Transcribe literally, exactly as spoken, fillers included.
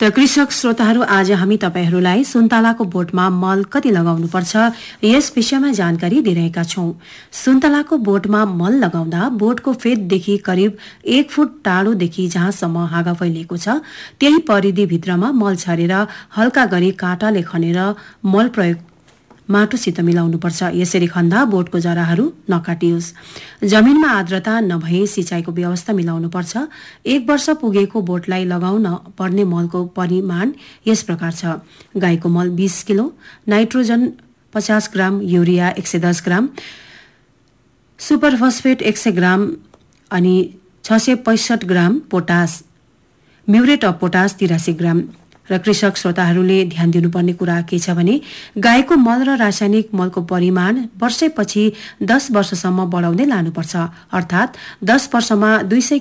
त कृषक श्रोताहरू आज हामी तपाईहरूलाई सुन्तलाको बोटमा मल कति लगाउनुपर्छ यस विषयमा जानकारी दिइरहेका छौं। सुन्तलाको बोटमा मल लगाउँदा बोटको फेददेखि करिब एक फुट टाढोदेखि जहाँसम्म हाँगा फैलिएको छ त्यही परिधि भित्रमा मल छरेर हल्का गरी काँटाले खनेर मल प्रयोग माटोसित मिलाउनुपर्छ। यसरी खन्दा बोटको जराहरू नकाटियोस्। जमिनमा आर्द्रता नभए सिंचाईको व्यवस्था मिलाउनुपर्छ। एक वर्ष पुगेको बोटलाई लगाउन पर्ने मलको परिमाण यस प्रकार छ। गाईको मल बीस किलो, नाइट्रोजन पचास ग्राम, युरिया एक सय दस ग्राम, सुपर फस्फेट एक सय ग्राम अनि छ सय पैंसठ gram potash, muriate of potash तिरासी ग्राम। र कृषक श्रोताहरूले ध्यान दिनुपर्ने कुरा के छ भने गाईको मल र रासायनिक मलको परिमाण वर्षैपछि दस वर्षसम्म बढाउँदै लानुपर्छ। अर्थात् दस वर्षमा दुई सय